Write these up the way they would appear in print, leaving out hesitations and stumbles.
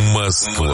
Москва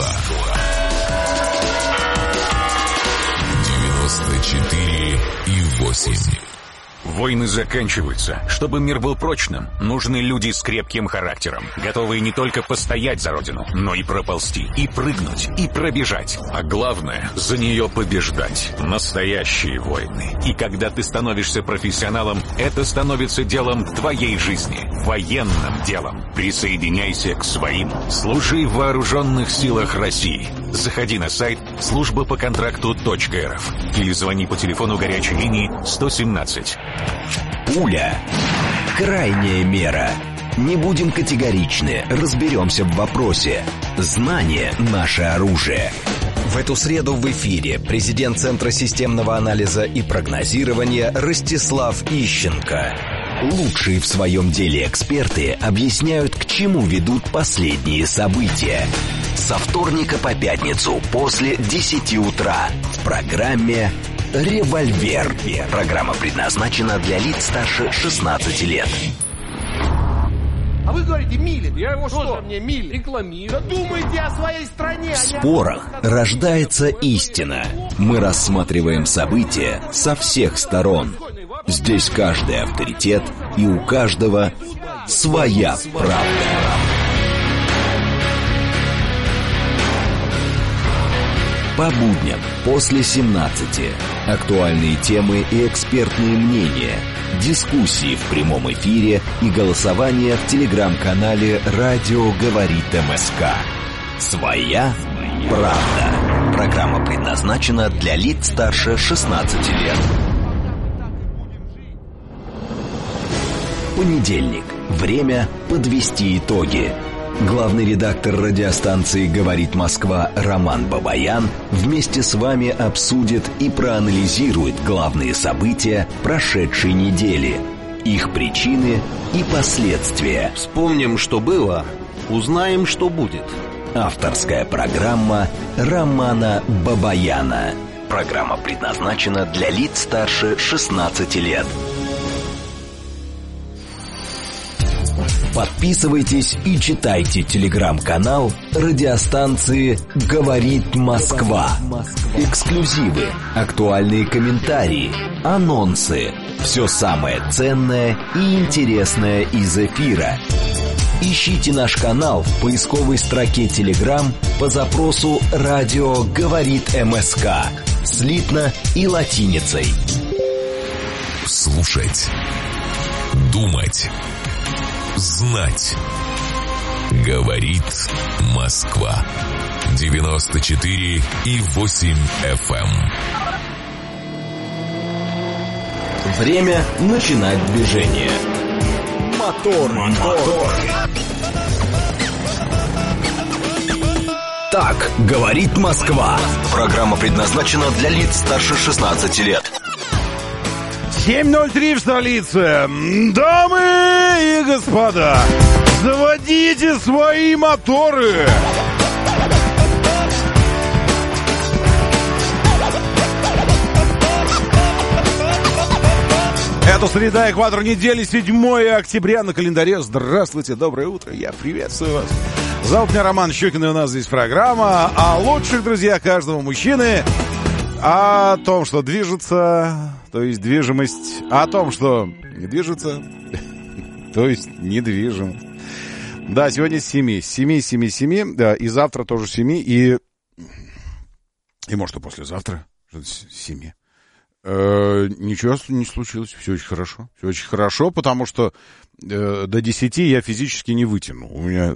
94,8. Войны заканчиваются. Чтобы мир был прочным, нужны люди с крепким характером, готовые не только постоять за родину, но и проползти, и прыгнуть, и пробежать. А главное, за нее побеждать. Настоящие войны. И когда ты становишься профессионалом, это становится делом твоей жизни. Военным делом. Присоединяйся к своим. Служи в вооруженных силах России. Заходи на сайт службапоконтракту.рф или звони по телефону горячей линии 117. Пуля. Крайняя мера. Не будем категоричны, разберемся в вопросе. Знание – наше оружие. В эту среду в эфире президент Центра системного анализа и прогнозирования Ростислав Ищенко. Лучшие в своем деле эксперты объясняют, к чему ведут последние события. Со вторника по пятницу после 10 утра в программе «Револьвер». Программа предназначена для лиц старше 16 лет. А вы говорите, Милин. Я его тоже что? мне Милин. Рекламирую. Да думайте о своей стране. В спорах рождается истина. Мы рассматриваем события со всех сторон. Здесь каждый авторитет, и у каждого своя правда. По будням после 17. Актуальные темы и экспертные мнения. Дискуссии в прямом эфире и голосование в телеграм-канале «Радио говорит МСК». Своя правда. Программа предназначена для лиц старше 16 лет. Понедельник. Время подвести итоги. Главный редактор радиостанции «Говорит Москва» Роман Бабаян вместе с вами обсудит и проанализирует главные события прошедшей недели, их причины и последствия. Вспомним, что было, узнаем, что будет. Авторская программа Романа Бабаяна. Программа предназначена для лиц старше 16 лет. Подписывайтесь и читайте телеграм-канал радиостанции «Говорит Москва». Эксклюзивы, актуальные комментарии, анонсы. Все самое ценное и интересное из эфира. Ищите наш канал в поисковой строке Telegram по запросу «Радио говорит МСК». Слитно и латиницей. Слушать. Думать. Знать. Говорит Москва. 94,8 FM. Время начинать движение. Мотор. Так говорит Москва. Программа предназначена для лиц старше 16 лет. 7:03 в столице. Дамы и господа, заводите свои моторы. Это среда, экватор недели, 7 октября на календаре. Здравствуйте, доброе утро, я приветствую вас. Зовут меня Роман Щукин, и у нас здесь программа о лучших друзьях каждого мужчины. О том, что движется, то есть движимость. О том, что не движется, то есть недвижимость. Да, сегодня с 7, да, и завтра тоже 7, и может и послезавтра 7. Ничего не случилось, все очень хорошо. Все очень хорошо, потому что до 10 я физически не вытяну. У меня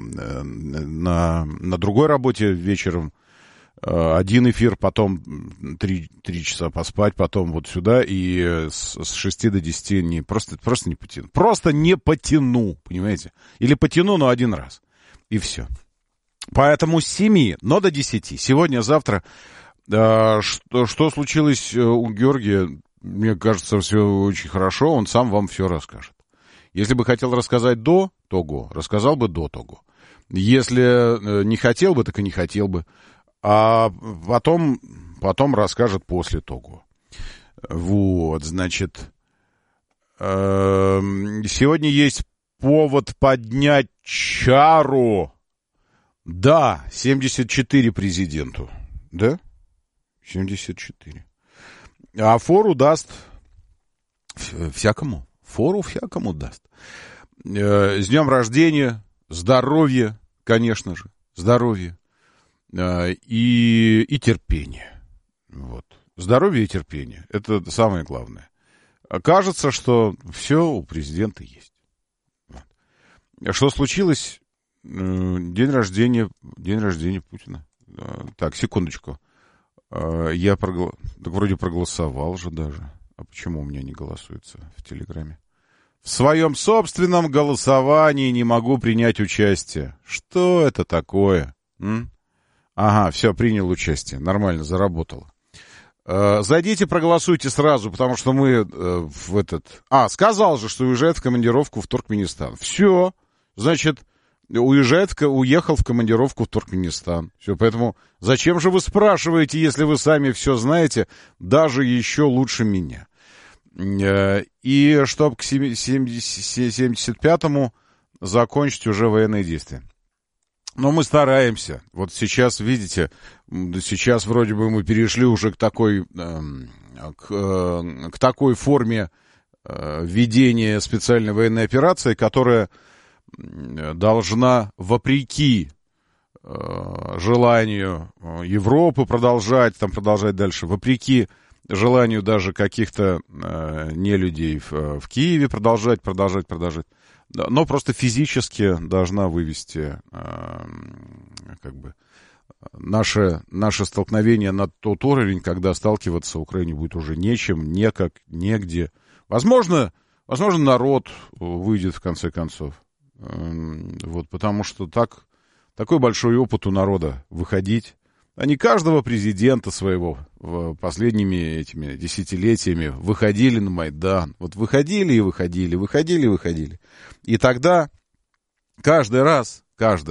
на другой работе вечером один эфир, потом 3 часа поспать, потом вот сюда, и с 6 до 10 просто не потяну. Просто не потяну, понимаете? Или потяну, но один раз. И все. Поэтому с 7, но до 10. Сегодня, завтра. Что случилось у Георгия, мне кажется, все очень хорошо. Он сам вам все расскажет. Если бы хотел рассказать до того, рассказал бы до того. Если не хотел бы, так и не хотел бы. А потом расскажет после того. Вот, значит, сегодня есть повод поднять чару Да, 74 президенту. Да? 74. А фору даст всякому. Фору всякому даст. С днем рождения, здоровья, конечно же. Здоровья. И терпение. Вот. Здоровье и терпение. Это самое главное. Кажется, что все у президента есть. Вот. Что случилось? День рождения Путина. Так, секундочку. Я так вроде проголосовал же даже. А почему у меня не голосуется в Телеграме? В своем собственном голосовании не могу принять участие. Что это такое? Ага, все, принял участие. Нормально, заработало. Зайдите, проголосуйте сразу, потому что мы сказал же, что уезжает в командировку в Туркменистан. Все, значит, уехал в командировку в Туркменистан. Все, поэтому зачем же вы спрашиваете, если вы сами все знаете, даже еще лучше меня? И чтобы к 75-му закончить уже военные действия. Но мы стараемся. Вот сейчас, видите, сейчас вроде бы мы перешли уже к такой форме ведения специальной военной операции, которая должна, вопреки желанию Европы продолжать дальше, вопреки желанию даже каких-то нелюдей в Киеве продолжать, но просто физически должна вывести наше столкновение на тот уровень, когда сталкиваться Украине будет уже нечем, негде. Возможно, народ выйдет в конце концов. Вот, потому что такой большой опыт у народа выходить. А не каждого президента своего последними этими десятилетиями выходили на Майдан. Вот выходили и выходили. И тогда каждый раз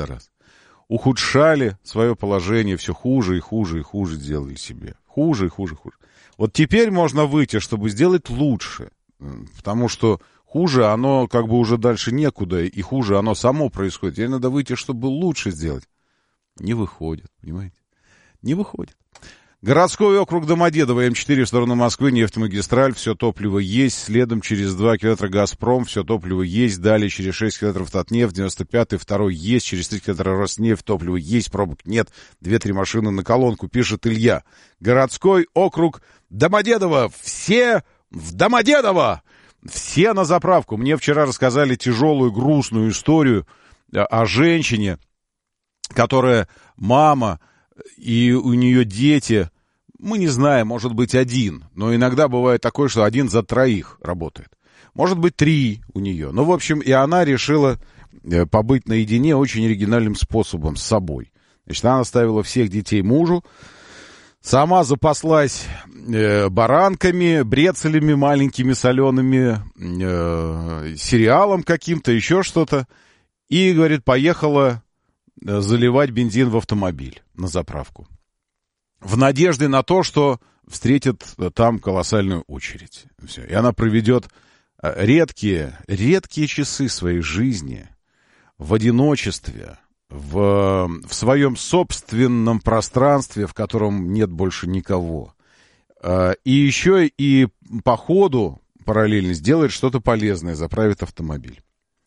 ухудшали свое положение, все хуже и хуже делали себе. Хуже и хуже. Вот теперь можно выйти, чтобы сделать лучше. Потому что хуже оно уже дальше некуда, и хуже оно само происходит. Теперь надо выйти, чтобы лучше сделать. Не выходит, понимаете? Не выходит. Городской округ Домодедово, М4 в сторону Москвы, нефтемагистраль, все топливо есть, следом через 2 километра Газпром, все топливо есть, далее через 6 километров Татнефть, 95-й, второй есть, через 3 километра Роснефть, топливо есть, пробок нет, 2-3 машины на колонку, пишет Илья. Городской округ Домодедово, все в Домодедово, все на заправку. Мне вчера рассказали тяжелую, грустную историю о женщине, которая мама, и у нее дети, мы не знаем, может быть, один, но иногда бывает такое, что 1 за 3 работает. Может быть, 3 у нее. Ну, в общем, и она решила побыть наедине очень оригинальным способом с собой. Значит, она оставила всех детей мужу, сама запаслась баранками, брецелями маленькими солеными, сериалом каким-то, еще что-то, и, говорит, поехала заливать бензин в автомобиль на заправку. В надежде на то, что встретит там колоссальную очередь. Все. И она проведет редкие часы своей жизни в одиночестве, в своем собственном пространстве, в котором нет больше никого. И еще и по ходу параллельно сделает что-то полезное, заправит автомобиль.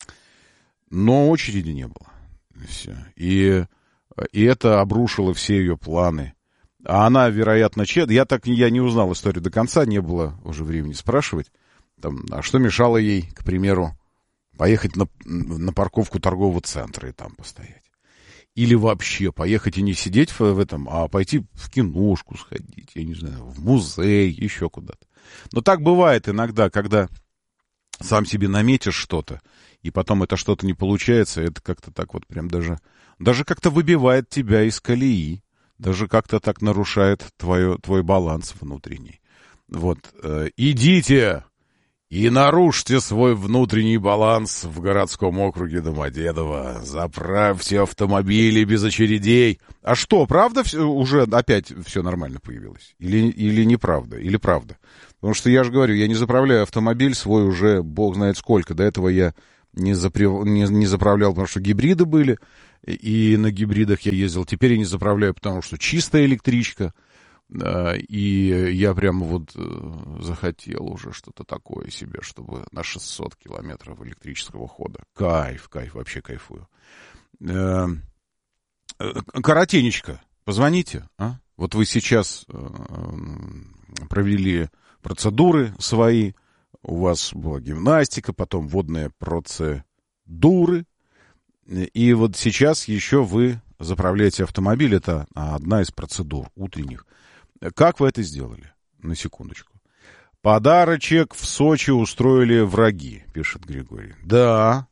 Но очереди не было. Все. И это обрушило все ее планы. А она, вероятно, я не узнал историю до конца, не было уже времени спрашивать. А что мешало ей, к примеру, поехать на парковку торгового центра и там постоять? Или вообще поехать и не сидеть в этом, а пойти в киношку сходить, я не знаю, в музей, еще куда-то. Но так бывает иногда, когда сам себе наметишь что-то, и потом это что-то не получается, это как-то так вот прям даже как-то выбивает тебя из колеи, даже как-то так нарушает твой баланс внутренний. Вот, идите и нарушьте свой внутренний баланс в городском округе Домодедово, заправьте автомобили без очередей. А что, правда уже опять все нормально появилось? Или неправда? Или правда? Потому что я же говорю, я не заправляю автомобиль свой уже бог знает сколько. До этого я не заправлял, потому что гибриды были, и на гибридах я ездил. Теперь я не заправляю, потому что чистая электричка. И я прямо вот захотел уже что-то такое себе, чтобы на 600 километров электрического хода. Кайф, вообще кайфую. Коротенечко, позвоните, а? Вот вы сейчас провели процедуры свои, у вас была гимнастика, потом водные процедуры, и вот сейчас еще вы заправляете автомобиль, это одна из процедур утренних. Как вы это сделали? На секундочку. Подарочек в Сочи устроили враги, пишет Григорий. Да,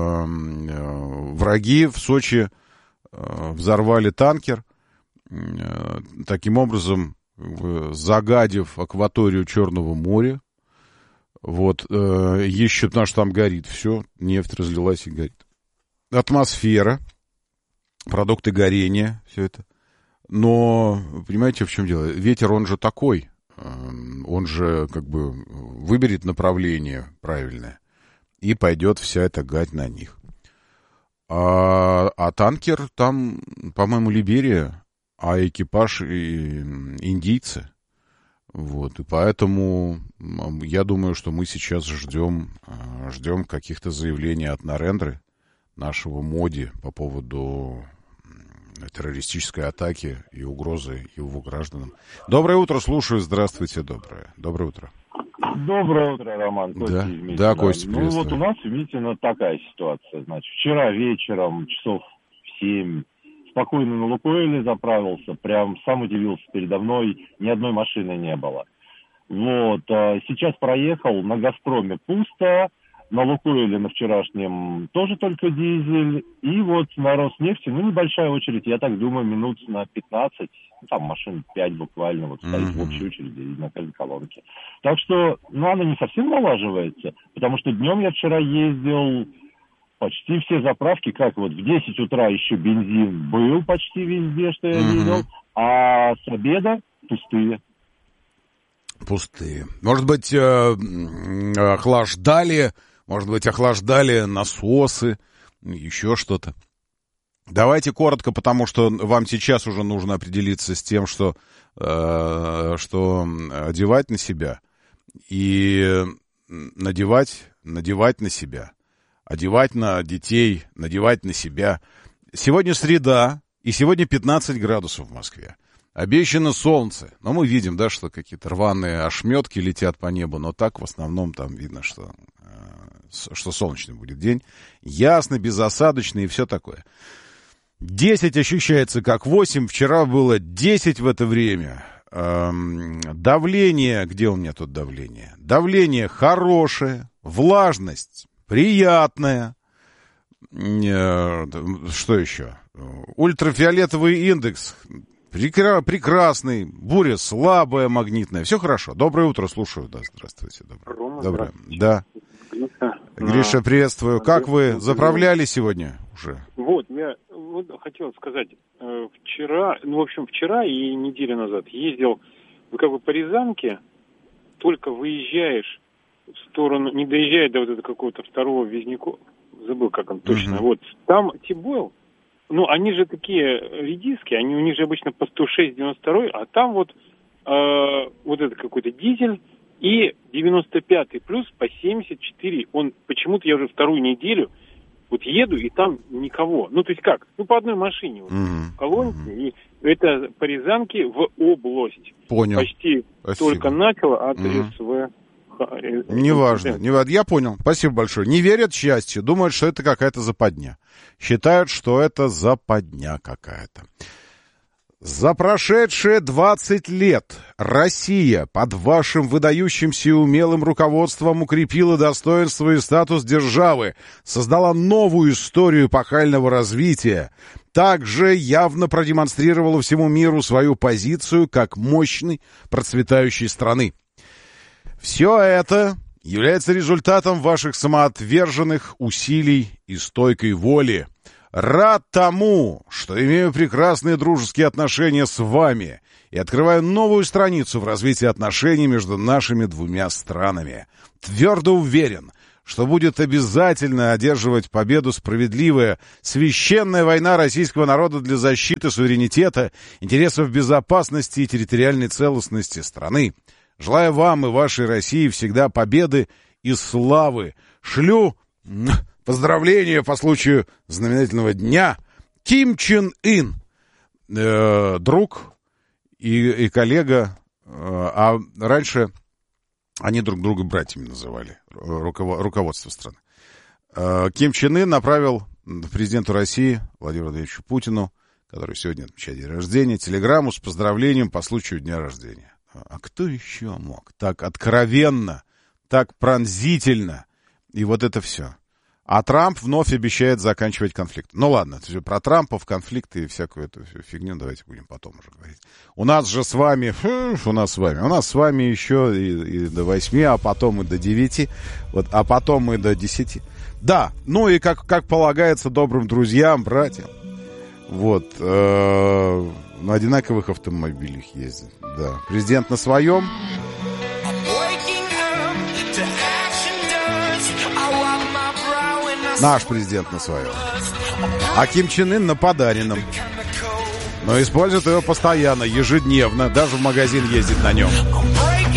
враги в Сочи взорвали танкер, таким образом загадив акваторию Черного моря. Вот, еще, потому что там горит все, нефть разлилась и горит. Атмосфера, продукты горения, все это. Но, понимаете, в чем дело? Ветер, он же такой, он же как бы выберет направление правильное, и пойдет вся эта гать на них. А танкер там, по-моему, Либерия, а экипаж индийцы. Вот, и поэтому я думаю, что мы сейчас ждем каких-то заявлений от Нарендры, нашего Моди, по поводу террористической атаки и угрозы его гражданам. Доброе утро, слушаю. Здравствуйте, доброе утро. Доброе утро, Роман. Да, да, Костя, приветствую. Ну вот у нас в Митино такая ситуация. Значит, вчера вечером часов в 7 спокойно на Лукойле заправился. Прям сам удивился, передо мной ни одной машины не было. Вот, сейчас проехал, на Газпроме пусто. На Лукойле на вчерашнем тоже только дизель. И вот на Роснефти, небольшая очередь, я так думаю, минут на 15, там машин 5 буквально, вот стоит в общей очереди на каждой колонке. Так что, она не совсем налаживается, потому что днем я вчера ездил, почти все заправки, как вот в 10 утра еще бензин был почти везде, что я видел, а с обеда пустые. Пустые. Может быть, охлаждали насосы, еще что-то. Давайте коротко, потому что вам сейчас уже нужно определиться с тем, что одевать на себя и надевать на себя. Одевать на детей, надевать на себя. Сегодня среда, и сегодня 15 градусов в Москве. Обещано солнце. Но мы видим, да, что какие-то рваные ошметки летят по небу, но так в основном там видно, что солнечный будет день. Ясно, безосадочный и все такое. 10 ощущается как 8. Вчера было 10 в это время. Давление, где у меня тут давление? Давление хорошее, влажность приятная. Что еще? Ультрафиолетовый индекс прекрасный, буря слабая, магнитная. Все хорошо. Доброе утро, слушаю. Да, здравствуйте. Доброе. Да. Гриша, приветствую. Как вы заправляли сегодня уже? Вот, я хотел сказать, вчера и неделю назад ездил по Рязанке, только выезжаешь в сторону, не доезжая до вот этого какого-то второго Визняку, забыл, как он точно, вот, там Тибойл, они же такие редиски, у них же обычно по 106-92, а там вот это какой-то дизель и 95-й плюс по 74. Он почему-то, я уже вторую неделю вот еду, и там никого. То есть как? По одной машине вот, в колонке, и это по Рязанке в область. Понял. Почти Спасибо. Только начало от СВ. Неважно. Я понял. Спасибо большое. Не верят счастью. Думают, что это какая-то западня. Считают, что это западня какая-то. За прошедшие 20 лет Россия под вашим выдающимся и умелым руководством укрепила достоинство и статус державы, создала новую историю эпохального развития, также явно продемонстрировала всему миру свою позицию как мощной, процветающей страны. Все это является результатом ваших самоотверженных усилий и стойкой воли. Рад тому, что имею прекрасные дружеские отношения с вами и открываю новую страницу в развитии отношений между нашими двумя странами. Твердо уверен, что будет обязательно одерживать победу справедливая, священная война российского народа для защиты суверенитета, интересов безопасности и территориальной целостности страны. Желаю вам и вашей России всегда победы и славы. Шлю поздравления по случаю знаменательного дня. Ким Чен Ын, друг и коллега, а раньше они друг друга братьями называли, руководство страны. Ким Чен Ын направил президенту России Владимиру Владимировичу Путину, который сегодня отмечает день рождения, телеграмму с поздравлением по случаю дня рождения. А кто еще мог так откровенно, так пронзительно, и вот это все. А Трамп вновь обещает заканчивать конфликт. Ну ладно, про Трампа в конфликты и всякую эту фигню давайте будем потом уже говорить. У нас с вами еще и до 8, а потом и до 9, вот, а потом и до 10. Да, ну и как полагается добрым друзьям, братьям, вот, на одинаковых автомобилях ездят. Да, президент на своем. Наш президент на своем. А Ким Чен Ын на подаренном. Но использует его постоянно, ежедневно. Даже в магазин ездит на нем.